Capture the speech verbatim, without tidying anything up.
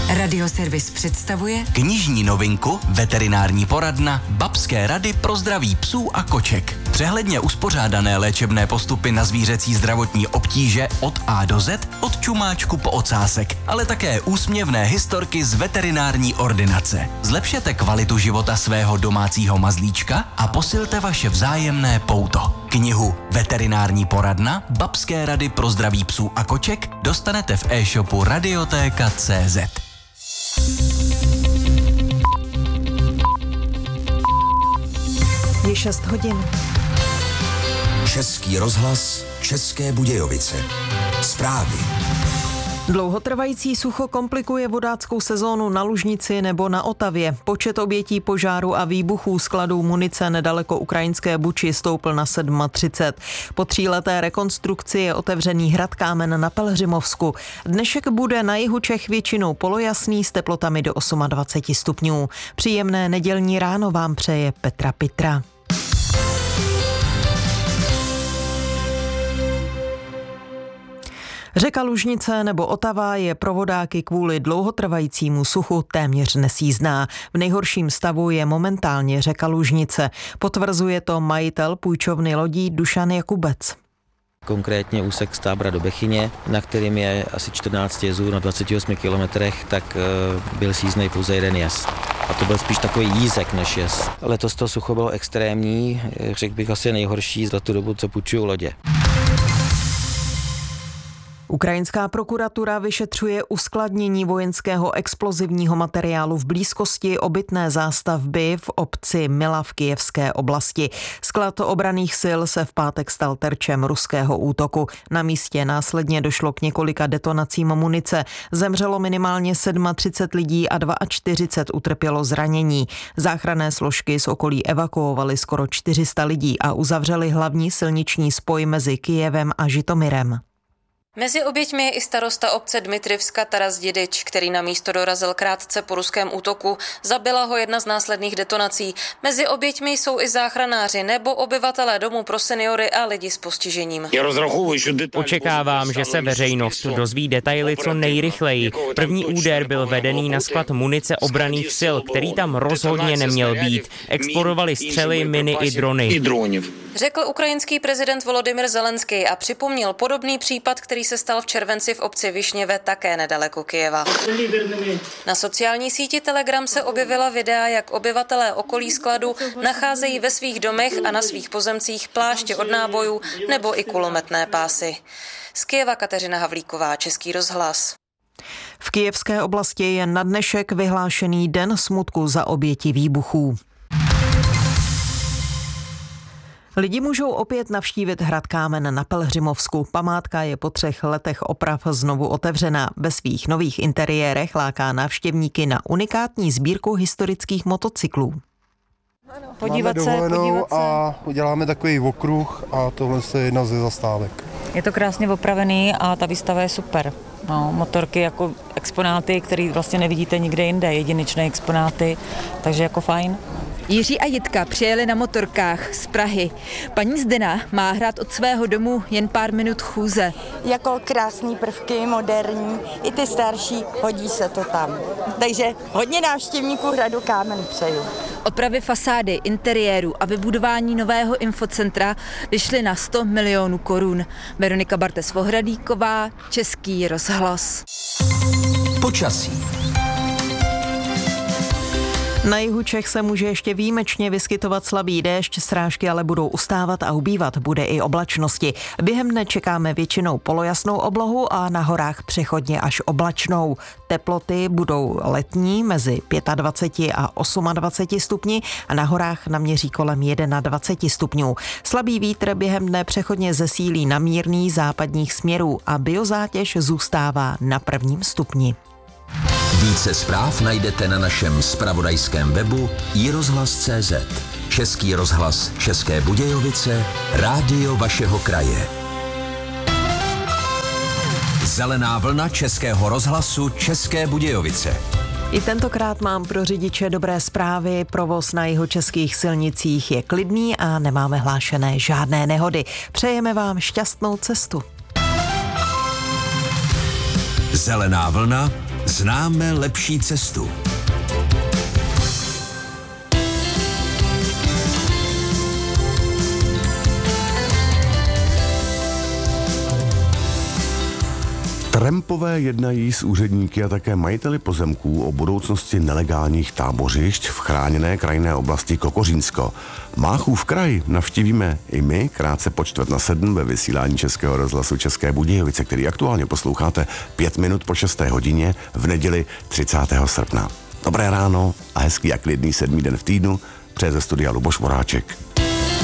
Radioservis představuje knižní novinku Veterinární poradna Babské rady pro zdraví psů a koček. Přehledně uspořádané léčebné postupy na zvířecí zdravotní obtíže od A do Z, od čumáčku po ocásek, ale také úsměvné historky z veterinární ordinace. Zlepšete kvalitu života svého domácího mazlíčka a posilte vaše vzájemné pouto. Knihu Veterinární poradna Babské rady pro zdraví psů a koček dostanete v e-shopu radiotéka tečka cé zet. Je šest hodin. Český rozhlas, České Budějovice. Zprávy. Dlouhotrvající sucho komplikuje vodáckou sezónu na Lužnici nebo na Otavě. Počet obětí požáru a výbuchů skladů munice nedaleko ukrajinské Buči stoupl na třicet sedm. Po tříleté rekonstrukci je otevřený hrad Kámen na Pelhřimovsku. Dnešek bude na jihu Čech většinou polojasný s teplotami do dvacet osm stupňů. Příjemné nedělní ráno vám přeje Petra Pitra. Řeka Lužnice nebo Otava je pro vodáky kvůli dlouhotrvajícímu suchu téměř nesjízdná. V nejhorším stavu je momentálně řeka Lužnice. Potvrzuje to majitel půjčovny lodí Dušan Jakubec. Konkrétně úsek z Tábra do Bechyně, na kterým je asi čtrnáct jezů na dvaceti osmi kilometrech, tak byl sjízdnej pouze jeden jez. A to byl spíš takový jízek než jez. Letos to sucho bylo extrémní, řekl bych asi nejhorší za tu dobu, co půjčuju lodě. Ukrajinská prokuratura vyšetřuje uskladnění vojenského explozivního materiálu v blízkosti obytné zástavby v obci Mila v Kyjevské oblasti. Sklad obranných sil se v pátek stal terčem ruského útoku. Na místě následně došlo k několika detonacím munice. Zemřelo minimálně třicet sedm lidí a čtyřicet dva utrpělo zranění. Záchranné složky z okolí evakuovaly skoro čtyři sta lidí a uzavřely hlavní silniční spoj mezi Kyjevem a Žitomyrem. Mezi oběťmi je i starosta obce Dmitrivska Taras Dědič, který na místo dorazil krátce po ruském útoku. Zabila ho jedna z následných detonací. Mezi oběťmi jsou i záchranáři nebo obyvatelé domů pro seniory a lidi s postižením. Očekávám, že se veřejnost dozví detaily co nejrychleji. První úder byl vedený na sklad munice obranných sil, který tam rozhodně neměl být. Explorovali střely, miny i drony. Řekl ukrajinský prezident Volodymyr Zelenský a připomněl podobný případ, který se stal v červenci v obci Višněve, také nedaleko Kyjeva. Na sociální síti Telegram se objevila videa, jak obyvatelé okolí skladu nacházejí ve svých domech a na svých pozemcích pláště od nábojů nebo i kulometné pásy. Z Kyjeva Kateřina Havlíková, Český rozhlas. V Kyjevské oblasti je na dnešek vyhlášený den smutku za oběti výbuchů. Lidi můžou opět navštívit hrad Kámen na Pelhřimovsku. Památka je po třech letech oprav znovu otevřená. Ve svých nových interiérech láká návštěvníky na unikátní sbírku historických motocyklů. Podívat se, podívat se. A uděláme takový okruh a tohle je jedna ze zastávek. Je to krásně opravený a ta výstava je super. No, motorky jako exponáty, které vlastně nevidíte nikde jinde, jedinečné exponáty, takže jako fajn. Jiří a Jitka přijeli na motorkách z Prahy. Paní Zdena má hrad od svého domu jen pár minut chůze. Jako krásný prvky, moderní, i ty starší, hodí se to tam. Takže hodně návštěvníků hradu Kámen přeju. Opravy fasády, interiéru a vybudování nového infocentra vyšly na sto milionů korun. Veronika Bartes-Vohradíková, Český rozhlas. Počasí. Na jihu Čech se může ještě výjimečně vyskytovat slabý déšť, srážky ale budou ustávat a ubývat, bude i oblačnosti. Během dne čekáme většinou polojasnou oblohu a na horách přechodně až oblačnou. Teploty budou letní mezi dvacet pět a dvacet osm stupni a na horách naměří kolem dvacet jedna stupňů. Slabý vítr během dne přechodně zesílí na mírný západních směrů a biozátěž zůstává na prvním stupni. Více zpráv najdete na našem zpravodajském webu i rozhlas tečka cé zet. Český rozhlas České Budějovice, rádio vašeho kraje. Zelená vlna Českého rozhlasu České Budějovice. I tentokrát mám pro řidiče dobré zprávy. Provoz na jihočeských silnicích je klidný a nemáme hlášené žádné nehody. Přejeme vám šťastnou cestu. Zelená vlna, Neznáme lepší cestu. Trampové jednají s úředníky a také majiteli pozemků o budoucnosti nelegálních tábořišť v chráněné krajinné oblasti Kokořínsko. Máchův kraj navštívíme i my krátce po čtvrt na sedm ve vysílání Českého rozhlasu České Budějovice, který aktuálně posloucháte pět minut po šesté hodině v neděli třicátého srpna. Dobré ráno a hezký a klidný sedmý den v týdnu přeje ze studia Luboš Voráček.